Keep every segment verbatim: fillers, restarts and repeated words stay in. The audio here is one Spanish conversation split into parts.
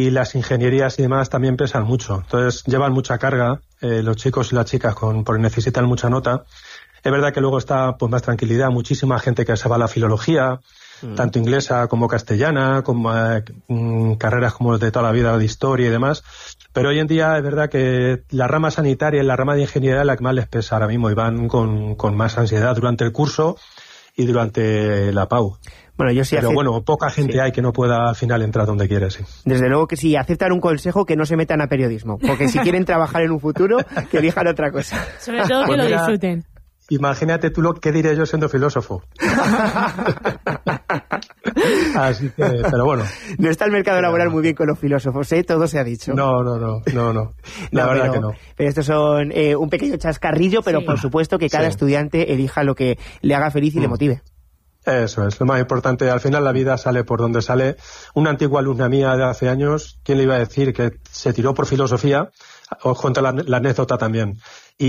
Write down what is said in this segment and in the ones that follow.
y las ingenierías y demás también pesan mucho. Entonces llevan mucha carga, eh, los chicos y las chicas con, porque necesitan mucha nota. Es verdad que luego está pues más tranquilidad, muchísima gente que se va a la filología, mm. tanto inglesa como castellana, como eh, carreras como de toda la vida de historia y demás. Pero hoy en día es verdad que la rama sanitaria y la rama de ingeniería es la que más les pesa ahora mismo y van con, con más ansiedad durante el curso y durante la P A U. Bueno, yo sí Pero acepto, bueno, poca gente sí. hay que no pueda al final entrar donde quiere, sí. Desde luego que sí, aceptan un consejo que no se metan a periodismo, porque si quieren trabajar en un futuro, que elijan otra cosa. Sobre todo que pues lo mira, disfruten. Imagínate tú lo que diré yo siendo filósofo. Así que, pero bueno. No está el mercado laboral muy bien con los filósofos, ¿eh? Todo se ha dicho. No, no, no, no, no. La no, verdad pero, que no. Pero estos son eh, un pequeño chascarrillo, pero sí. por supuesto que cada sí. estudiante elija lo que le haga feliz y mm. le motive. Eso es, lo más importante. Al final la vida sale por donde sale. Una antigua alumna mía de hace años, ¿quién le iba a decir que se tiró por filosofía? Os cuento la, la anécdota también.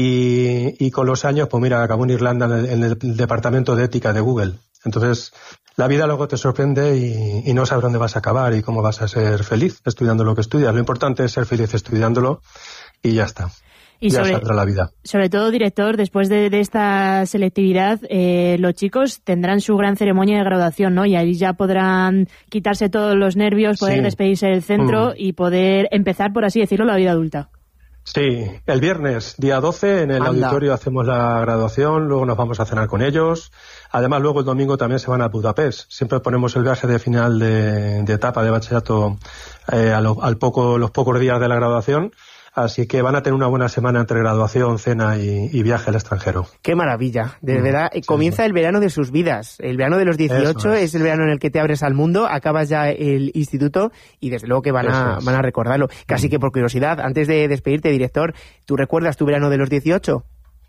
Y, y con los años, pues mira, acabó en Irlanda en el, en el departamento de ética de Google. Entonces, la vida luego te sorprende y, y no sabes dónde vas a acabar y cómo vas a ser feliz estudiando lo que estudias. Lo importante es ser feliz estudiándolo y ya está. Y ya sobre, saldrá la vida. Sobre todo, director, después de, de esta selectividad, eh, los chicos tendrán su gran ceremonia de graduación, ¿no? Y ahí ya podrán quitarse todos los nervios, poder sí. despedirse del centro mm. y poder empezar, por así decirlo, la vida adulta. Sí, el viernes, día doce, en el Anda. auditorio hacemos la graduación, luego nos vamos a cenar con ellos. Además, luego el domingo también se van a Budapest. Siempre ponemos el viaje de final de, de etapa de bachillerato eh, a lo, al poco, los pocos días de la graduación. Así que van a tener una buena semana entre graduación, cena y, y viaje al extranjero. ¡Qué maravilla! De mm, verdad, sí, comienza el verano de sus vidas. El verano de los dieciocho es. es el verano en el que te abres al mundo, acabas ya el instituto y desde luego que van, a, van a recordarlo. Casi mm. que por curiosidad, antes de despedirte, director, ¿tú recuerdas tu verano de los dieciocho?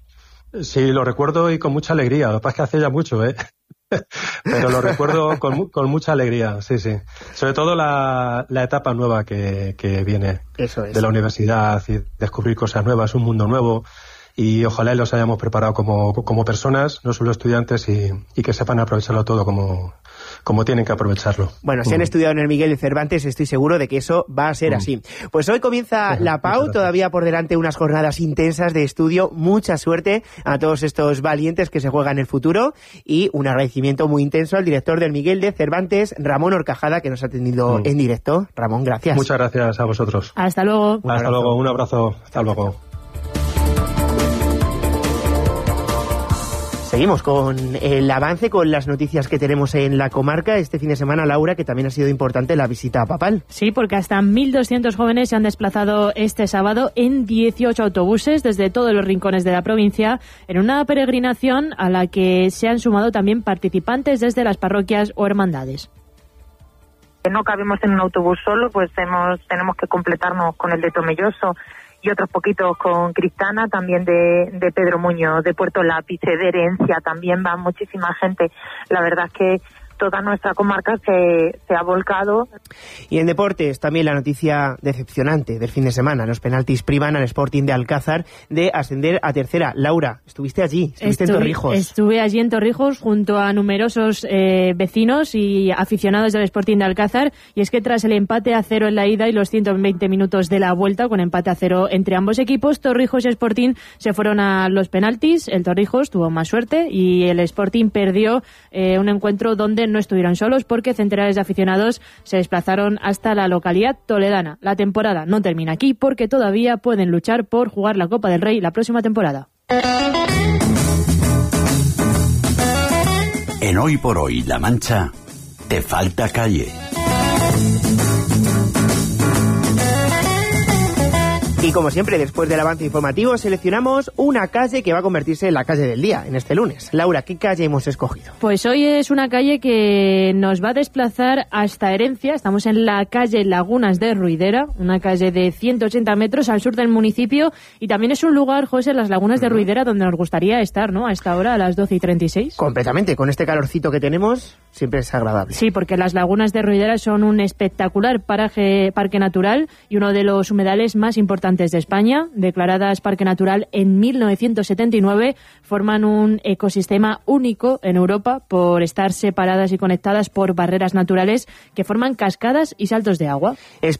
Sí, lo recuerdo y con mucha alegría. Lo que pasa es que hace ya mucho, ¿eh? Pero lo recuerdo con, con mucha alegría, sí, sí. Sobre todo la, la etapa nueva que, que viene Eso es. de la universidad y descubrir cosas nuevas, un mundo nuevo. Y ojalá los hayamos preparado como, como personas, no solo estudiantes, y, y que sepan aprovecharlo todo como, como tienen que aprovecharlo. Bueno, si mm. han estudiado en el Miguel de Cervantes, estoy seguro de que eso va a ser mm. así. Pues hoy comienza sí, la P A U, todavía por delante unas jornadas intensas de estudio. Mucha suerte a todos estos valientes que se juegan el futuro y un agradecimiento muy intenso al director del Miguel de Cervantes, Ramón Horcajada, que nos ha atendido mm. en directo. Ramón, gracias. Muchas gracias a vosotros. Hasta luego. Hasta luego, un abrazo. Hasta luego. Seguimos con el avance, con las noticias que tenemos en la comarca. Este fin de semana, Laura, que también ha sido importante la visita papal. Sí, porque hasta mil doscientos jóvenes se han desplazado este sábado en dieciocho autobuses desde todos los rincones de la provincia en una peregrinación a la que se han sumado también participantes desde las parroquias o hermandades. No cabemos en un autobús solo, pues hemos, tenemos que completarnos con el de Tomelloso y otros poquitos con Cristana, también de, de Pedro Muñoz, de Puerto Lápice, de Herencia, también va muchísima gente. La verdad es que toda nuestra comarca se, se ha volcado. Y en deportes, también la noticia decepcionante del fin de semana. Los penaltis privan al Sporting de Alcázar de ascender a tercera. Laura, estuviste allí, estuviste Estuve, en Torrijos. Estuve allí en Torrijos junto a numerosos eh, vecinos y aficionados del Sporting de Alcázar, y es que tras el empate a cero en la ida y los ciento veinte minutos de la vuelta, con empate a cero entre ambos equipos, Torrijos y Sporting se fueron a los penaltis. El Torrijos tuvo más suerte y el Sporting perdió eh, un encuentro donde no estuvieron solos, porque centenares de aficionados se desplazaron hasta la localidad toledana. La temporada no termina aquí, porque todavía pueden luchar por jugar la Copa del Rey la próxima temporada. En Hoy por Hoy La Mancha, te falta calle. Y como siempre, después del avance informativo, seleccionamos una calle que va a convertirse en la calle del día en este lunes. Laura, ¿qué calle hemos escogido? Pues hoy es una calle que nos va a desplazar hasta Herencia. Estamos en la calle Lagunas de Ruidera, una calle de ciento ochenta metros al sur del municipio, y también es un lugar, José, las Lagunas de Ruidera, donde nos gustaría estar, ¿no?, a esta hora, a las doce y treinta y seis. Completamente, con este calorcito que tenemos, siempre es agradable. Sí, porque las Lagunas de Ruidera son un espectacular paraje, parque natural y uno de los humedales más importantes de España. Declaradas Parque Natural en mil novecientos setenta y nueve, forman un ecosistema único en Europa por estar separadas y conectadas por barreras naturales que forman cascadas y saltos de agua. Es